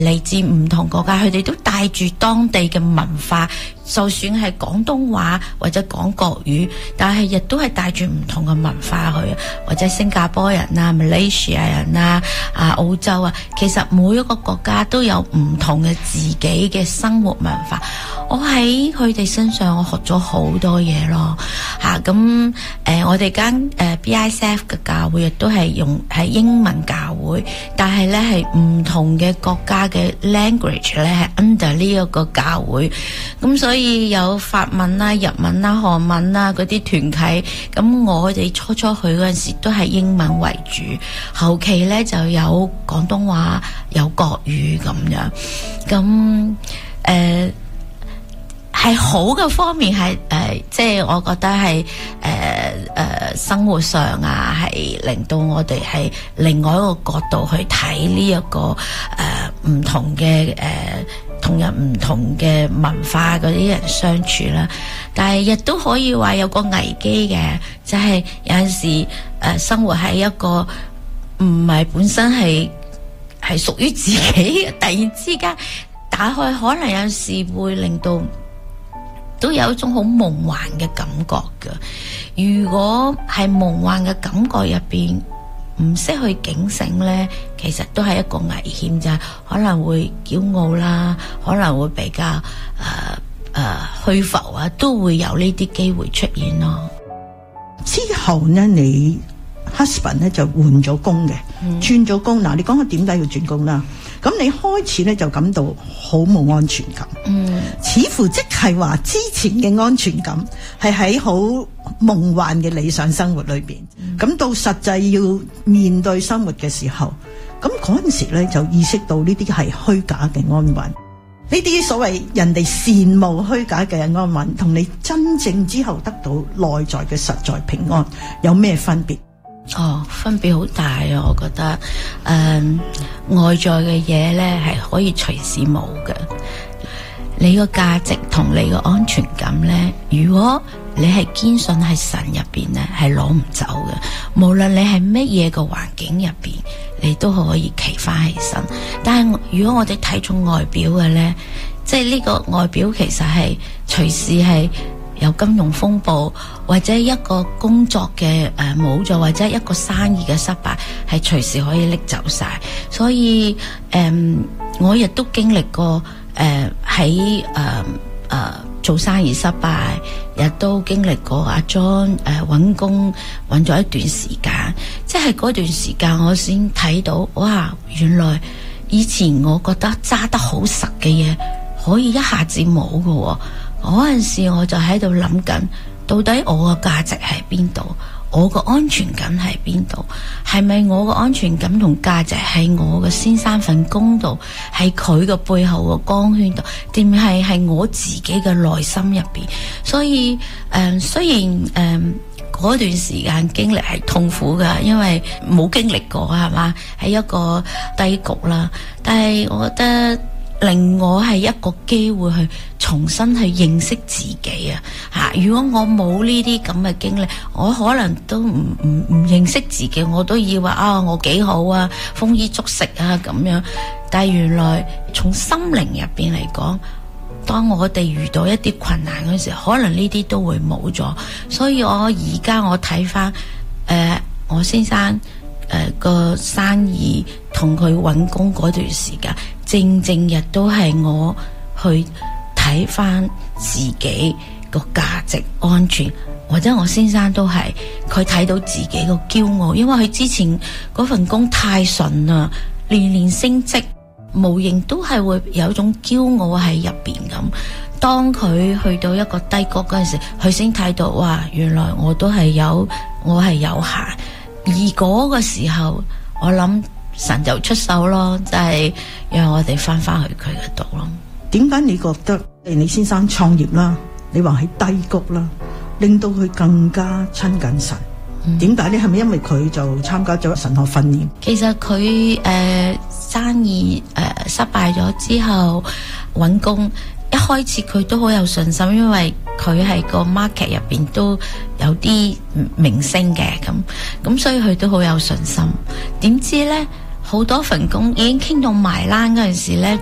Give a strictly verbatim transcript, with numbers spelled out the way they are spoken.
嚟自唔同國家，佢哋都帶住當地嘅文化，就算係廣東話或者講國語，但係亦都係帶住唔同嘅文化去，或者新加坡人啊、Malaysia 人啊、啊澳洲啊，其實每一個國家都有唔同嘅自己嘅生活文化。我喺佢哋身上，我學咗好多嘢咯，吓咁誒，我哋間誒 B I C F 嘅教會亦都係用係英文教會，但係咧係唔同嘅國家嘅 language 咧係 under 呢一個教會，咁所以有法文啦、日文啦、韓文啦嗰啲團契，咁我哋初初去嗰陣時都係英文為主，後期咧就有廣東話、有國語咁樣，咁誒。係好嘅方面係誒、呃，即係我覺得係誒誒生活上啊，係令到我哋係另外一個角度去睇呢一個誒唔、呃、同嘅誒、呃、同人唔同嘅文化嗰啲人相處啦。但係亦都可以話有個危機嘅，就係、是、有陣時誒、呃、生活喺一個唔係本身係係屬於自己嘅，突然之間打開，可能有時會令到。都有一種好夢幻嘅感覺㗎。如果係夢幻嘅感覺入邊唔識去警醒呢，其實都係一個危險，就係可能會驕傲啦，可能會比較誒誒虛浮啊，都會有呢啲機會出現咯。 之後呢，你 husband 呢就換咗工嘅，嗯、轉咗工。嗱，你講下點解要轉工啦？咁你開始咧就感到好冇安全感，嗯，似乎即係話之前嘅安全感係喺好夢幻嘅理想生活裏邊，咁、嗯、到實際要面對生活嘅時候，咁嗰陣時咧就意識到呢啲係虛假嘅安穩，呢啲所謂人哋羨慕虛假嘅安穩，同你真正之後得到內在嘅實在平安有咩分別？ 哦，分別好大啊！我覺得，誒、呃，外在嘅嘢咧係可以隨時冇嘅。你個價值同你個安全感咧，如果你係堅信喺神入邊咧，係攞唔走嘅。無論你係乜嘢個環境入邊，你都可以企翻起身。但係如果我哋睇重外表嘅咧，即係呢個外表其實係隨時係。有金融風暴，或者一個工作嘅誒冇咗，或者一個生意嘅失敗，係隨時可以拎走晒。所以誒、呃，我亦都經歷過誒喺誒誒做生意失敗，亦都經歷過阿 John 誒、呃、揾工揾咗一段時間，即係嗰段時間我先睇到，哇！原來以前我覺得揸得好實嘅嘢，可以一下子冇㗎喎。嗰陣時我就喺度諗緊，到底我個價值喺邊度？我個安全感喺邊度？係咪我個安全感同價值喺我個先生份工度，喺佢個背後個光圈度，定係喺我自己嘅內心入邊？所以誒、呃，雖然誒嗰、呃、段時間經歷係痛苦噶，因為冇經歷過係嘛，係一個低谷啦。但係我覺得。令我係一個機會去重新去認識自己啊！嚇，如果我冇呢啲咁嘅經歷，我可能都唔唔唔認識自己，我都以為啊我幾好啊，豐衣足食啊咁樣。但係原來從心靈入邊嚟講，當我哋遇到一啲困難嗰時候，可能呢啲都會冇咗。所以我而家我睇翻誒我先生誒個、呃、生意同佢揾工嗰段時間。正正亦都係我去睇翻自己個價值安全，或者我先生都係佢睇到自己個驕傲，因為佢之前嗰份工太順啦，年年升職，無形都係會有一種驕傲喺入邊咁。當佢去到一個低谷嗰陣時，佢先睇到哇，原來我都係有我係有限，而嗰個時候我諗。神就出手咯，就係、是、讓我哋翻翻去佢嗰度咯。 點解你覺得你先生創業啦，你話喺低谷啦，令到佢更加親近神？點解咧？係咪因為佢就參加咗神學訓練？ 其實佢誒、呃、生意誒、呃、失敗咗之後揾工，一開始佢都好有信心，因為佢係個 market 入邊都有啲明星嘅咁，咁所以佢都好有信心。點知咧？ 好多份工已經傾到埋欄嗰陣時咧。